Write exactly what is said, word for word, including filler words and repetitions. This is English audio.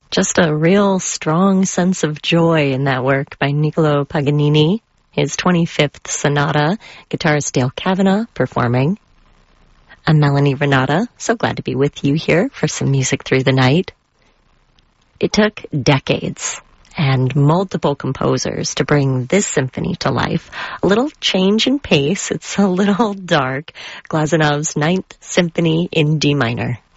Just a real strong sense of joy in that work by Niccolo Paganini, his twenty-fifth sonata, guitarist Dale Kavanagh performing. I'm Melanie Renata, so glad to be with you here for some music through the night. It took decades and multiple composers to bring this symphony to life. A little change in pace, it's a little dark. Glasenov's Ninth Symphony in D minor.